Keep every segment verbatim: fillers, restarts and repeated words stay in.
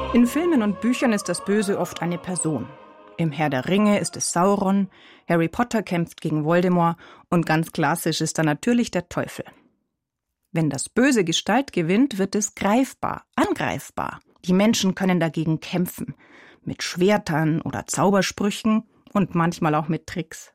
In Filmen und Büchern ist das Böse oft eine Person. Im Herr der Ringe ist es Sauron, Harry Potter kämpft gegen Voldemort und ganz klassisch ist da natürlich der Teufel. Wenn das Böse Gestalt gewinnt, wird es greifbar, angreifbar. Die Menschen können dagegen kämpfen, mit Schwertern oder Zaubersprüchen und manchmal auch mit Tricks.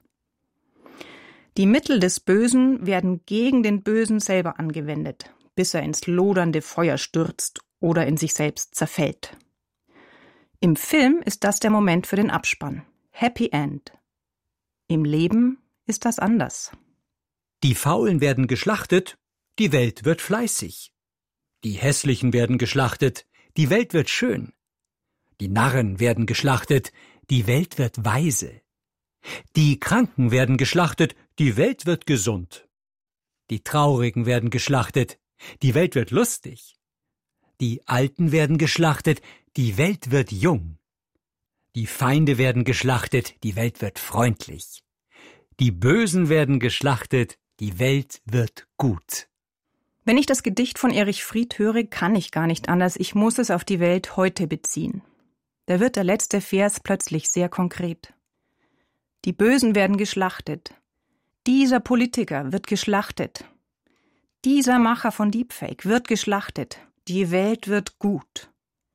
Die Mittel des Bösen werden gegen den Bösen selber angewendet, bis er ins lodernde Feuer stürzt oder in sich selbst zerfällt. Im Film ist das der Moment für den Abspann. Happy End. Im Leben ist das anders. Die Faulen werden geschlachtet, die Welt wird fleißig. Die Hässlichen werden geschlachtet, die Welt wird schön. Die Narren werden geschlachtet, die Welt wird weise. Die Kranken werden geschlachtet, die Welt wird gesund. Die Traurigen werden geschlachtet, die Welt wird lustig. Die Alten werden geschlachtet, die Welt wird jung. Die Feinde werden geschlachtet, die Welt wird freundlich. Die Bösen werden geschlachtet, die Welt wird gut. Wenn ich das Gedicht von Erich Fried höre, kann ich gar nicht anders. Ich muss es auf die Welt heute beziehen. Da wird der letzte Vers plötzlich sehr konkret. Die Bösen werden geschlachtet. Dieser Politiker wird geschlachtet. Dieser Macher von Deepfake wird geschlachtet. Die Welt wird gut.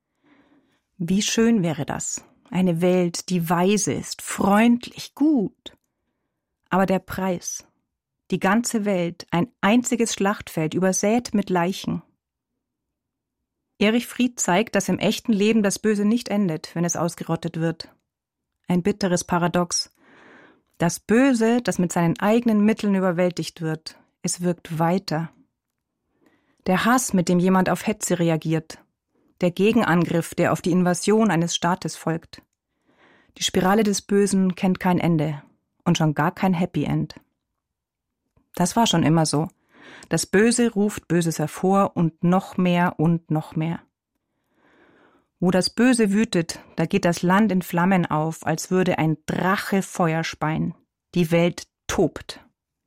Wie schön wäre das. Eine Welt, die weise ist, freundlich, gut. Aber der Preis. Die ganze Welt, ein einziges Schlachtfeld, übersät mit Leichen. Erich Fried zeigt, dass im echten Leben das Böse nicht endet, wenn es ausgerottet wird. Ein bitteres Paradox. Das Böse, das mit seinen eigenen Mitteln überwältigt wird, es wirkt weiter. Der Hass, mit dem jemand auf Hetze reagiert. Der Gegenangriff, der auf die Invasion eines Staates folgt. Die Spirale des Bösen kennt kein Ende und schon gar kein Happy End. Das war schon immer so. Das Böse ruft Böses hervor und noch mehr und noch mehr. Wo das Böse wütet, da geht das Land in Flammen auf, als würde ein Drache Feuer speien. Die Welt tobt.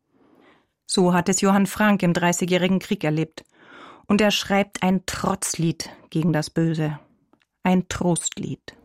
So hat es Johann Frank im Dreißigjährigen Krieg erlebt. Und er schreibt ein Trotzlied gegen das Böse. Ein Trostlied.